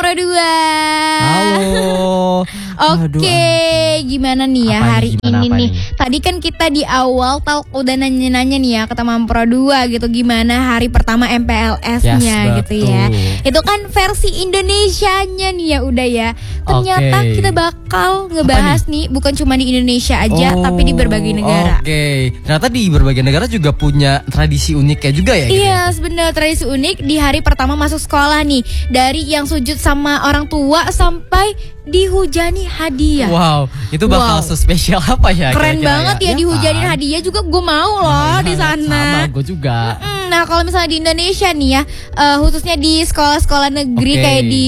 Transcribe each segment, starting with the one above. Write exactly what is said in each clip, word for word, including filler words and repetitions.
Pro dua. Halo. Oke, okay, gimana nih ya apa hari nih, gimana, ini nih? nih? Tadi kan kita di awal tahu udah nanya-nanya nih ya ke teman Pro dua gitu, gimana hari pertama M P L S-nya yes, gitu ya. Itu kan versi Indonesianya nih ya udah ya. Ternyata okay. kita bakal ngebahas nih? nih bukan cuma di Indonesia aja oh, tapi di berbagai negara. Oke, okay. Ternyata di berbagai negara juga punya tradisi uniknya juga ya. Iya, gitu. Sebenarnya tradisi unik di hari pertama masuk sekolah nih. Dari yang sujud sama orang tua sampai dihujani hadiah. Wow, itu bakal wow. spesial apa ya? Keren kira-kira banget ya, ya dihujanin kan? hadiah juga gue mau loh oh, di sana. Sama, gue juga. Nah, kalau misalnya di Indonesia nih ya, uh, khususnya di sekolah-sekolah negeri okay. kayak di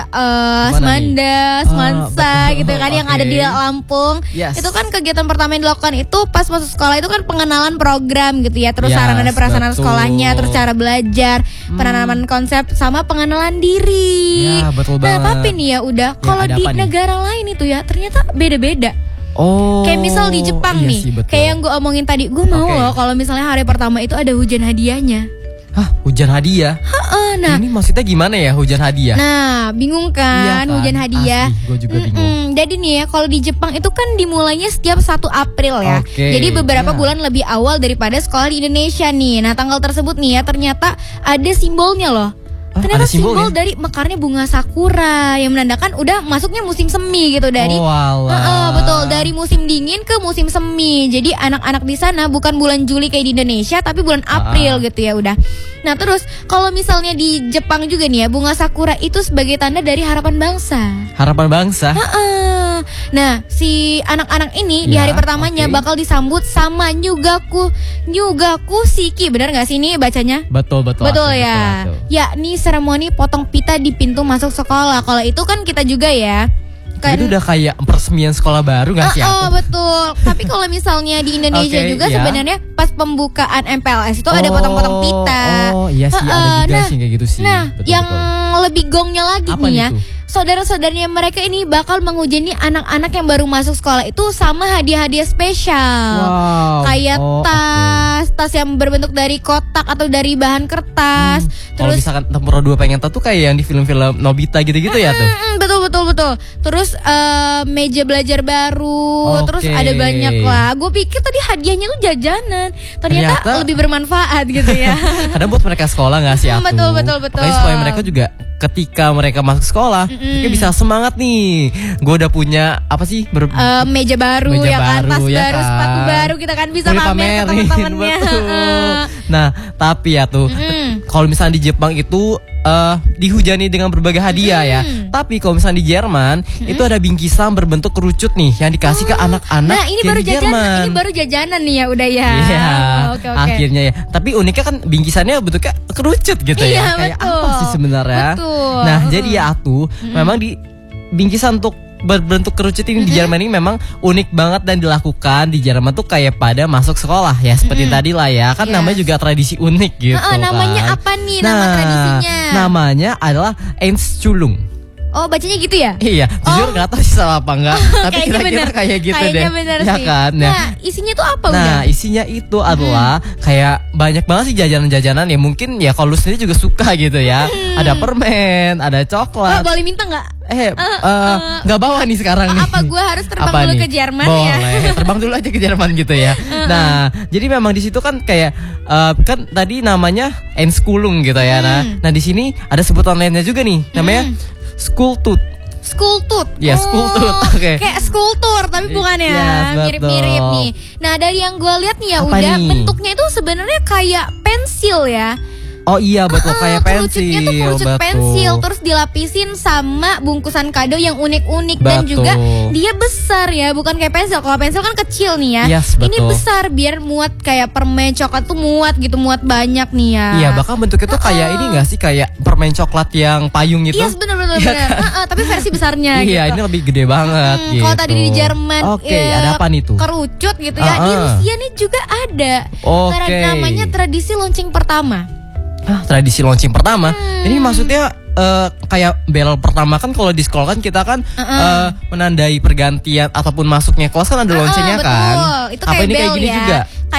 uh, Semanda, Semansa uh, gitu kan, okay. yang ada di Lampung. Yes. Itu kan kegiatan pertama yang dilakukan itu pas masuk sekolah itu kan pengenalan program gitu ya. Terus yes, sarana dan prasarana sekolahnya, terus cara belajar, hmm. penanaman konsep sama pengenalan diri. Ya, betul nah, banget. tapi nih ya udah ya, kalau di negara nih? lain itu ya ternyata beda-beda. Oh, kayak misal di Jepang iya nih, sih, kayak yang gue omongin tadi, gue mau okay. loh kalau misalnya hari pertama itu ada hujan hadiahnya. Hah, hujan hadiah? Heeh, nah. Ini maksudnya gimana ya hujan hadiah? Nah, bingung kan, iya kan? hujan hadiah. Gue juga bingung. Mm-mm. Jadi nih ya, kalau di Jepang itu kan dimulainya setiap satu April ya. Okay. Jadi beberapa yeah. bulan lebih awal daripada sekolah di Indonesia nih. Nah, tanggal tersebut nih ya ternyata ada simbolnya loh. Ah, ternyata simbol simbol ya? dari mekarnya bunga sakura yang menandakan udah masuknya musim semi gitu dari oh, uh, uh, betul dari musim dingin ke musim semi. Jadi anak-anak di sana bukan bulan Juli kayak di Indonesia tapi bulan April ah. gitu ya udah. Nah terus kalau misalnya di Jepang juga nih ya bunga sakura itu sebagai tanda dari harapan bangsa. Harapan bangsa. Uh-uh. Nah si anak-anak ini ya, di hari pertamanya okay. bakal disambut sama Nyugaku Nyugaku Shiki, benar nggak sih ini bacanya? Betul betul. Betul betul ya. betul, betul. Ya nih seremoni potong pita di pintu masuk sekolah. Kalau itu kan kita juga ya. Kan, itu udah kayak peresmian sekolah baru nggak sih? Oh, oh betul. Tapi kalau misalnya di Indonesia okay, juga yeah. sebenarnya pas pembukaan M P L S itu oh, ada potong-potong pita. Oh iya sih uh, ada juga nah, sih kayak gitu sih. Nah betul, yang betul. lebih gongnya lagi apa nih ya. Itu? Saudara-saudaranya mereka ini bakal menghujani anak-anak yang baru masuk sekolah itu sama hadiah-hadiah spesial. Wow. Kayak oh, tas, okay. tas yang berbentuk dari kotak atau dari bahan kertas. Hmm. Terus kalau misalkan Tempura dua pengen tahu tuh kayak yang di film-film Nobita gitu-gitu mm, ya tuh. Betul betul betul. Terus uh, meja belajar baru, okay. terus ada banyak lah. Gue pikir tadi hadiahnya tuh jajanan. Ternyata, Ternyata lebih bermanfaat gitu ya. Kadang buat mereka sekolah nggak sih aku. Betul betul betul. Makanya supaya mereka juga ketika mereka masuk sekolah, mm-mm. mereka bisa semangat nih. Gue udah punya apa sih? Ber- uh, meja baru meja ya kan, tas ya baru, kan? sepatu baru kita kan bisa pamer ke teman-temannya. Nah, tapi ya tuh, mm. kalau misalnya di Jepang itu uh, dihujani dengan berbagai hadiah mm. ya. Tapi kalau misalnya di Jerman mm. itu ada bingkisan berbentuk kerucut nih yang dikasih oh. ke anak-anak. Nah, ini baru jajanan, ini baru jajanan nih ya udah ya. Iya. Oh, okay, okay. Akhirnya ya. Tapi uniknya kan bingkisannya bentuknya kerucut gitu iya, ya. Kayak betul. apa sih sebenarnya? Betul. Nah, uh-huh. jadi ya tuh mm-hmm. memang di bingkisan untuk berbentuk kerucut ini mm-hmm. di Jerman ini memang unik banget dan dilakukan di Jerman tuh kayak pada masuk sekolah ya seperti mm-hmm. tadi lah ya kan yes. namanya juga tradisi unik gitu uh, uh, namanya kan. apa nih nah, nama tradisinya? Namanya adalah Einschulung. Oh bacanya gitu ya? Iya, jujur oh. gak tahu sih salah apa enggak. Tapi kira-kira kayak gitu kayaknya deh. Bener ya sih. kan? Nah, nah isinya tuh apa nah, udah? Nah isinya itu adalah hmm. kayak banyak banget sih jajanan-jajanan ya mungkin ya kalau lu sendiri juga suka gitu ya. Hmm. Ada permen, ada coklat. Oh, boleh minta nggak? Eh, uh, uh, nggak uh, bawa nih sekarang nih. Apa gue harus terbang apa dulu nih? ke Jerman boleh. ya? Boleh, terbang dulu aja ke Jerman gitu ya. Uh-uh. Nah, jadi memang di situ kan kayak uh, kan tadi namanya Einschulung gitu ya. Hmm. Nah, nah di sini ada sebutan lainnya juga nih, namanya hmm. Schooltooth. Schooltooth. Ya, oh, schooltooth. Oke. Okay. Kayak skulptur tapi bukan ya. Yes, mirip-mirip nih. Nah, dari yang gue lihat nih ya apa udah nih? Bentuknya itu sebenarnya kayak pensil ya. Oh iya betul, uh, kayak pensil. Kerucutnya tuh kerucut betul. pensil. Terus dilapisin sama bungkusan kado yang unik-unik. Betul. Dan juga dia besar ya, bukan kayak pensil. Kalau pensil kan kecil nih ya. Yes, ini besar biar muat kayak permen coklat tuh muat gitu, muat banyak nih ya. Iya, bahkan bentuknya tuh uh-uh. kayak ini gak sih, kayak permen coklat yang payung itu. Yes, bener-bener ya, kan? uh-uh, tapi versi besarnya gitu. Iya, ini lebih gede banget hmm, gitu. Kalau tadi di Jerman Oke, okay, ya, ada apa nih tuh? Kerucut gitu ya. Uh-uh. Di Rusia nih juga ada. Oke. Okay. Namanya tradisi lonceng pertama. Ah, tradisi launching pertama. Hmm. Ini maksudnya uh, kayak bel pertama kan kalau di sekolah kan kita kan uh-uh. uh, menandai pergantian ataupun masuknya kelas kan ada uh-uh, loncengnya betul. kan. Itu apa kayak ini bel kayak gini ya. juga?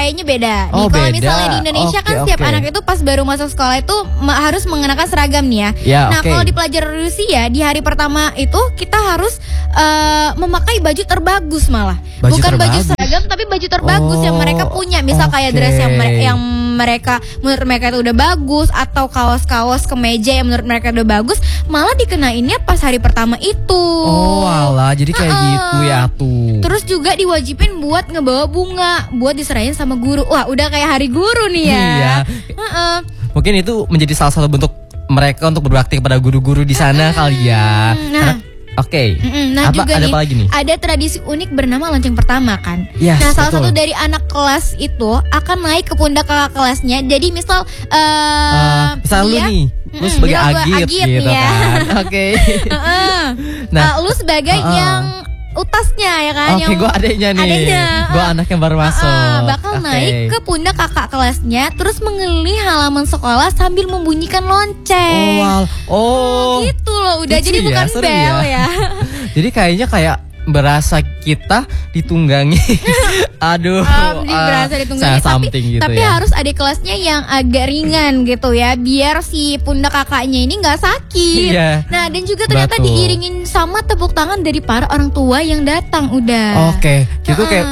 kayaknya beda. Oh, nih kalau beda. misalnya di Indonesia okay, kan setiap okay. anak itu pas baru masuk sekolah itu harus mengenakan seragam nih ya. Yeah, nah, okay. kalau di pelajaran Rusia di hari pertama itu kita harus uh, memakai baju terbagus malah. Baju Bukan terbagus. baju seragam tapi baju terbagus oh, yang mereka punya. Misal okay. kayak dress yang mere- yang mereka menurut mereka itu udah bagus atau kaos-kaos kemeja yang menurut mereka udah bagus malah dikenainnya pas hari pertama itu. Oh alah, jadi kayak uh-uh. gitu ya tuh. Terus juga diwajibin buat ngebawa bunga buat diserahin sama guru. Wah, udah kayak hari guru nih ya. Iya. Uh-uh. Mungkin itu menjadi salah satu bentuk mereka untuk berbakti kepada guru-guru di sana uh-uh. kali ya. Nah, Oke. Okay. Nah apa, juga ada nih, apa lagi nih? Ada tradisi unik bernama lonceng pertama kan. Yes, nah salah betul. satu dari anak kelas itu akan naik ke pundak kakak kelasnya. Jadi misal, uh, uh, misal lu nih, lu sebagai agit, agit gitu ya. kan. Oke. Okay. uh-uh. Nah, uh, lu sebagai uh-uh. yang utasnya ya kan. Oke, okay, gue adeknya nih. Adeknya. Gue anak yang baru masuk. Uh, bakal okay. naik ke pundak kakak kelasnya, terus mengelilingi halaman sekolah sambil membunyikan lonceng. Oh, wow. oh. Gitu loh, udah Lucu jadi ya, bukan bel ya. ya. Jadi kayaknya kayak berasa kita ditunggangi. Aduh, um, uh, berasa ditunggangi tapi, gitu tapi ya. harus ada kelasnya yang agak ringan gitu ya, biar si pundak kakaknya ini nggak sakit. Iya, nah dan juga ternyata betul. diiringin sama tepuk tangan dari para orang tua yang datang udah. Oke, okay. Gitu uh-uh. kayak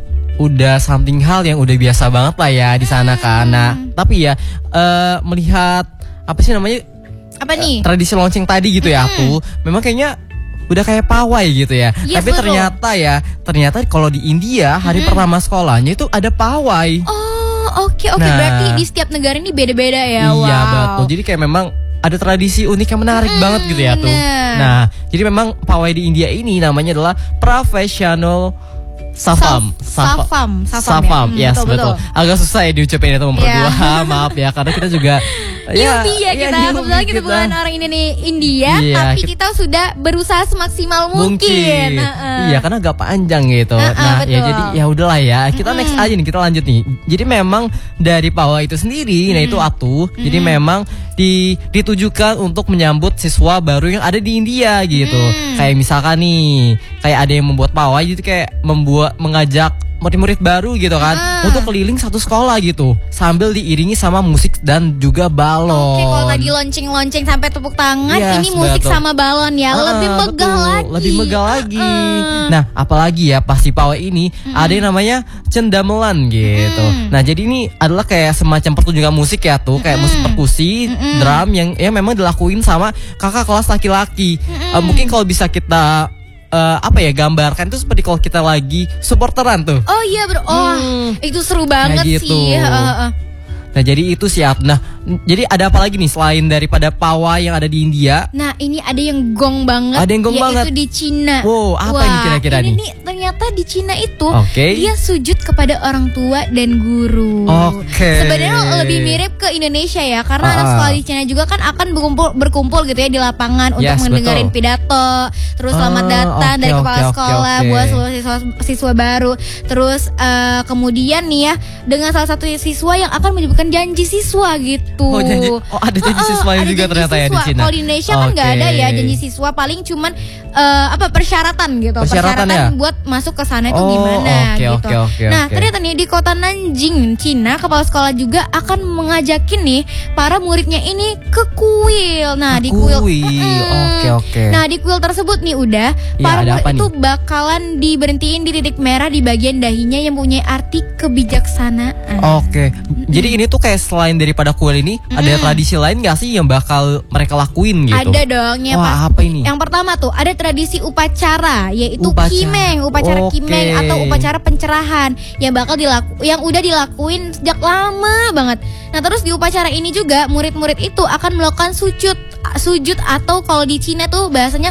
udah something hal yang udah biasa banget lah ya di sana kan. Nah, tapi ya uh, melihat apa sih namanya? Apa nih? Uh, tradisi lonceng tadi gitu ya, aku memang kayaknya udah kayak pawai gitu ya. Yes, tapi betul. ternyata ya, ternyata kalau di India hari hmm. pertama sekolahnya itu ada pawai. Oh, oke okay, oke. Okay. Nah, berarti di setiap negara ini beda-beda ya. Iya, wow. betul. Jadi kayak memang ada tradisi unik yang menarik hmm, banget gitu ya tuh. Nah. nah, jadi memang pawai di India ini namanya adalah professional Safam, Safam, Safam, ya? Yes, betul, betul. betul. Agak susah ya diucapin itu nomor yeah. dua, maaf ya, karena kita juga ya, ya kita, ya, kebetulan kita bukan orang India, yeah, tapi kita, kita sudah berusaha semaksimal mungkin. mungkin. Uh-uh. Iya, karena agak panjang gitu. Uh-uh, nah, betul. ya jadi ya udahlah ya, kita mm-hmm. next aja nih, kita lanjut nih. Jadi memang dari pawai itu sendiri, mm-hmm. nah itu atu, mm-hmm. jadi memang di, ditujukan untuk menyambut siswa baru yang ada di India gitu. Mm. Kayak misalkan nih, kayak ada yang membuat pawai, jadi kayak membuat mengajak murid-murid baru gitu kan ah. untuk keliling satu sekolah gitu sambil diiringi sama musik dan juga balon. Oke, kalau tadi lonceng-lonceng sampai tepuk tangan, yes, ini musik betul. sama balon ya, ah, lebih megah betul. lagi. Lebih megah lagi. Ah. Nah, apalagi ya pasti pawai ini mm-hmm. ada yang namanya cendamelan gitu. Mm. Nah, jadi ini adalah kayak semacam pertunjukan musik ya tuh, kayak mm. musik perkusi, mm-hmm. drum yang ya memang dilakuin sama kakak kelas laki-laki. Mm-hmm. Uh, mungkin kalau bisa kita Uh, apa ya gambarkan itu seperti kalau kita lagi supporteran tuh. Oh iya bro, oh hmm. itu seru banget nah, gitu. sih. Uh, uh. Nah jadi itu siap. Nah jadi ada apa lagi nih selain daripada pawai yang ada di India? Nah ini ada yang gong banget. Ada yang gong yaitu banget. Itu di Cina. Wow, apa Wah, ini kira-kira ini nih? nih ternyata di Cina itu okay. dia sujud kepada orang tua dan guru. Oke. Okay. Sebenarnya lebih mirip ke Indonesia ya, karena uh-uh. anak sekolah di Cina juga kan akan berkumpul berkumpul gitu ya di lapangan yes, untuk mendengarin betul. pidato, terus selamat datang uh, okay, dari kepala okay, sekolah okay, okay. buat seluruh siswa, siswa baru. Terus uh, kemudian nih ya dengan salah satu siswa yang akan menyebutkan janji siswa gitu. Oh, janji, oh ada janji uh, siswa uh, juga ternyata siswa. ya di Cina. Kalau di Indonesia kan nggak okay. ada ya janji siswa, paling cuman uh, apa persyaratan gitu, persyaratan, persyaratan ya? buat masuk ke sana itu oh, gimana okay, gitu. Okay, okay, nah okay. ternyata nih di kota Nanjing, Cina, kepala sekolah juga akan mengajakin nih para muridnya ini ke kuil. Nah ke di kuil, oke mm, oke. Okay. Nah di kuil tersebut nih udah ya, para murid itu nih? bakalan diberhentiin di titik merah di bagian dahinya yang punya arti kebijaksanaan. Oke, okay. mm-hmm. jadi ini tuh kayak selain daripada kuil ini mm-hmm. ada tradisi lain nggak sih yang bakal mereka lakuin gitu? Ada dong ya. Wah, pasti. apa ini? Yang pertama tuh ada tradisi upacara, yaitu upacara. kimeng, upacara okay. kimeng atau upacara pencerahan yang bakal dilaku, yang udah dilakuin sejak lama banget. Nah terus di upacara ini juga murid-murid itu akan melakukan sujud, sujud atau kalau di Cina tuh bahasanya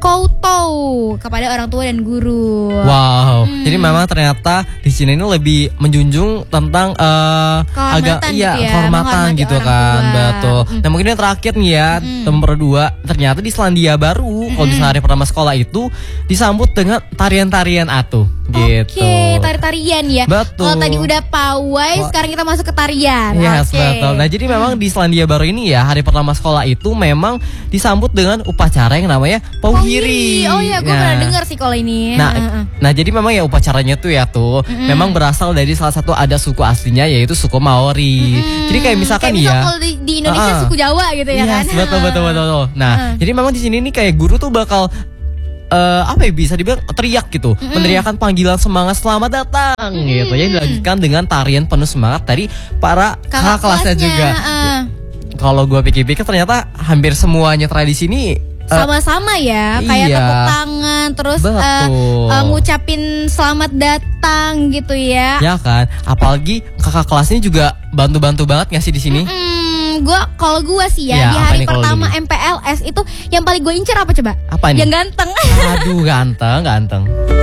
koutou kepada orang tua dan guru. Wow, hmm. jadi memang ternyata di Cina ini lebih menjunjung tentang uh, agak iya gitu ya, kehormatan gitu kan, tua. betul. Hmm. Nah mungkin yang terakhir nih ya, hmm. nomor dua, ternyata di Selandia Baru hmm. kalau di hari pertama sekolah itu disambut dengan tarian-tarian atu gitu. Oke, okay, tari-tarian ya. Betul. Kalau tadi udah pawai, oh. sekarang kita masuk ke tarian. Yes, okay. betul. Nah, jadi memang di Selandia Baru ini ya, hari pertama sekolah itu memang disambut dengan upacara yang namanya Pauhiri. Oh iya, gue nah. pernah dengar sih kalau ini. Nah, uh-uh. nah jadi memang ya upacaranya tuh ya tuh, mm-hmm. memang berasal dari salah satu ada suku aslinya yaitu suku Maori. Mm-hmm. Jadi kayak misalkan kayak misal ya. Kalau di, di Indonesia uh-uh. suku Jawa gitu ya yes, kan. Betul betul betul betul. Nah, uh-uh. jadi memang di sini nih kayak guru tuh bakal uh, apa ya bisa dibilang teriak gitu, mm-hmm. meneriakan panggilan semangat selamat datang mm-hmm. gitu. Yang dilanjutkan dengan tarian penuh semangat dari para kakak kelasnya juga. Uh. Kalau gue pikir-pikir ternyata hampir semuanya tradisi ini sama-sama ya, kayak iya. tepuk tangan, terus uh, uh, ngucapin selamat datang gitu ya. Ya kan, apalagi kakak kelasnya juga bantu-bantu banget nggak sih di sini? Mm-mm, gua kalau gua sih ya, ya di hari pertama M P L S itu yang paling gue incer apa coba? Apa nih? Yang ganteng. Aduh, ganteng, ganteng.